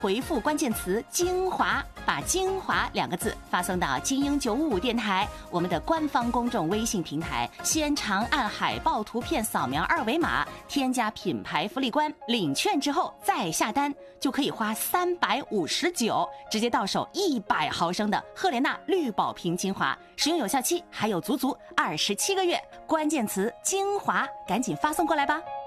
回复关键词精华，把精华2个字发送到精英955电台我们的官方公众微信平台，先长按海报图片扫描2维码，添加品牌福利官，领券之后再下单，就可以花359直接到手100毫升的赫莲娜绿宝瓶精华，使用有效期还有足足27个月。关键词精华，赶紧发送过来吧。